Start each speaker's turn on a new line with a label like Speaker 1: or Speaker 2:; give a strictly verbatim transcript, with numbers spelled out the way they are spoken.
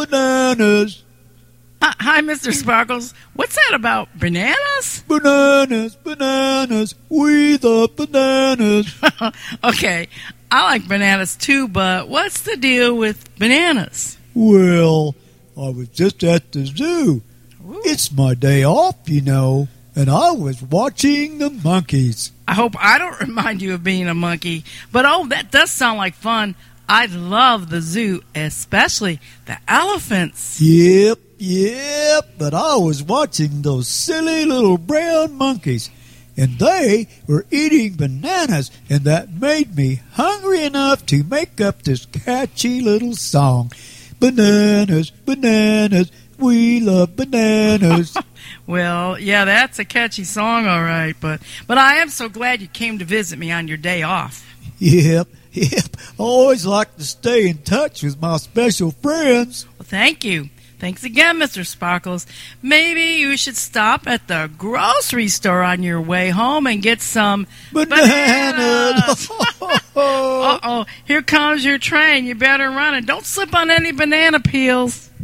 Speaker 1: Bananas.
Speaker 2: Hi, hi, Mister Sparkles. What's that about bananas?
Speaker 1: Bananas, bananas, we the bananas.
Speaker 2: Okay, I like bananas too, but what's the deal with bananas?
Speaker 1: Well, I was just at the zoo.
Speaker 2: Ooh.
Speaker 1: It's my day off, you know, and I was watching the monkeys.
Speaker 2: I hope I don't remind you of being a monkey, but oh, that does sound like fun. I love the zoo, especially the elephants.
Speaker 1: Yep, yep, but I was watching those silly little brown monkeys, and they were eating bananas, and that made me hungry enough to make up this catchy little song. Bananas, bananas, we love bananas.
Speaker 2: Well, yeah, that's a catchy song, all right, but but I am so glad you came to visit me on your day off.
Speaker 1: Yep, yep, I always like to stay in touch with my special friends.
Speaker 2: Well, thank you. Thanks again, Mister Sparkles. Maybe you should stop at the grocery store on your way home and get some
Speaker 1: Bananas.
Speaker 2: bananas. Uh-oh, here comes your train. You better run and don't slip on any banana peels.